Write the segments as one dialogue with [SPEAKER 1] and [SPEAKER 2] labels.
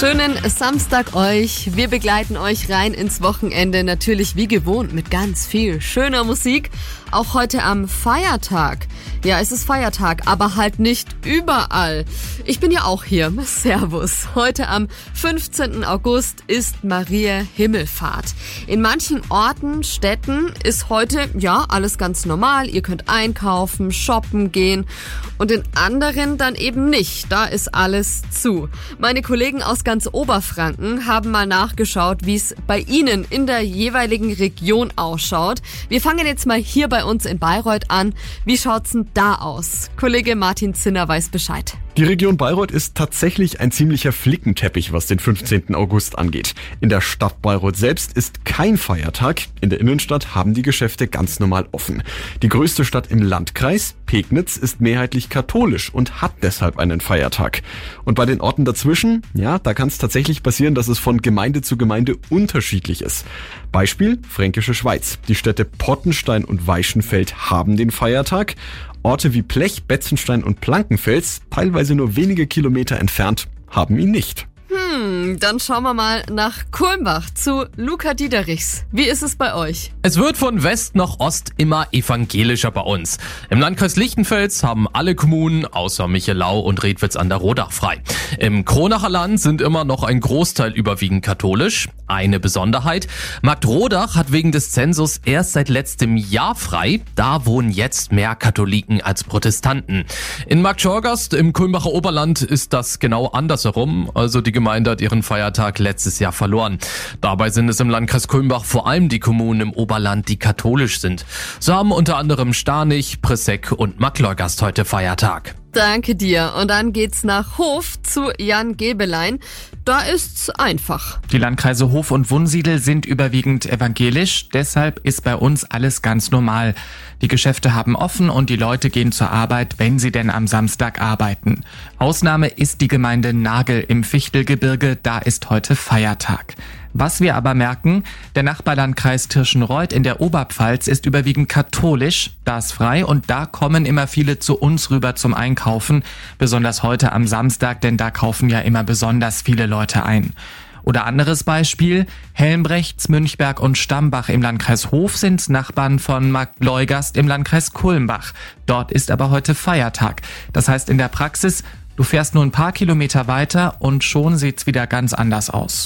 [SPEAKER 1] Schönen Samstag euch. Wir begleiten euch rein ins Wochenende, natürlich wie gewohnt mit ganz viel schöner Musik. Auch heute am Feiertag. Ja, es ist Feiertag, aber halt nicht überall. Ich bin ja auch hier. Servus. Heute am 15. August ist Maria Himmelfahrt. In manchen Orten, Städten ist heute ja alles ganz normal. Ihr könnt einkaufen, shoppen gehen und in anderen dann eben nicht. Da ist alles zu. Meine Kollegen aus ganz Oberfranken haben mal nachgeschaut, wie es bei Ihnen in der jeweiligen Region ausschaut. Wir fangen jetzt mal hier bei uns in Bayreuth an. Wie schaut's denn da aus? Kollege Martin Zinner weiß Bescheid.
[SPEAKER 2] Die Region Bayreuth ist tatsächlich ein ziemlicher Flickenteppich, was den 15. August angeht. In der Stadt Bayreuth selbst ist kein Feiertag. In der Innenstadt haben die Geschäfte ganz normal offen. Die größte Stadt im Landkreis, Pegnitz, ist mehrheitlich katholisch und hat deshalb einen Feiertag. Und bei den Orten dazwischen, ja, da kann es tatsächlich passieren, dass es von Gemeinde zu Gemeinde unterschiedlich ist. Beispiel Fränkische Schweiz. Die Städte Pottenstein und Weichenfeld haben den Feiertag. Orte wie Plech, Betzenstein und Plankenfels, teilweise nur wenige Kilometer entfernt, haben ihn nicht.
[SPEAKER 1] Dann schauen wir mal nach Kulmbach zu Luca Diederichs. Wie ist es bei euch?
[SPEAKER 3] Es wird von West nach Ost immer evangelischer bei uns. Im Landkreis Lichtenfels haben alle Kommunen außer Michelau und Redwitz an der Rodach frei. Im Kronacher Land sind immer noch ein Großteil überwiegend katholisch. Eine Besonderheit: Marktrodach hat wegen des Zensus erst seit letztem Jahr frei. Da wohnen jetzt mehr Katholiken als Protestanten. In Marktschorgast im Kulmbacher Oberland ist das genau andersherum. Also die Gemeinde hat ihren Feiertag letztes Jahr verloren. Dabei sind es im Landkreis Kulmbach vor allem die Kommunen im Oberland, die katholisch sind. So haben unter anderem Starnich, Pressegg und Marktleugast heute Feiertag.
[SPEAKER 1] Danke dir. Und dann geht's nach Hof zu Jan Gebelein. Da ist's einfach.
[SPEAKER 4] Die Landkreise Hof und Wunsiedel sind überwiegend evangelisch. Deshalb ist bei uns alles ganz normal. Die Geschäfte haben offen und die Leute gehen zur Arbeit, wenn sie denn am Samstag arbeiten. Ausnahme ist die Gemeinde Nagel im Fichtelgebirge. Da ist heute Feiertag. Was wir aber merken: der Nachbarlandkreis Tirschenreuth in der Oberpfalz ist überwiegend katholisch, da ist frei und da kommen immer viele zu uns rüber zum Einkaufen, besonders heute am Samstag, denn da kaufen ja immer besonders viele Leute ein. Oder anderes Beispiel: Helmbrechts, Münchberg und Stambach im Landkreis Hof sind Nachbarn von Marktleugast im Landkreis Kulmbach. Dort ist aber heute Feiertag. Das heißt in der Praxis: du fährst nur ein paar Kilometer weiter und schon sieht's wieder ganz anders aus.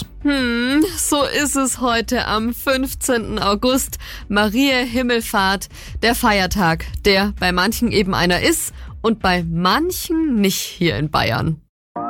[SPEAKER 1] So ist es heute am 15. August. Maria Himmelfahrt, der Feiertag, der bei manchen eben einer ist und bei manchen nicht hier in Bayern.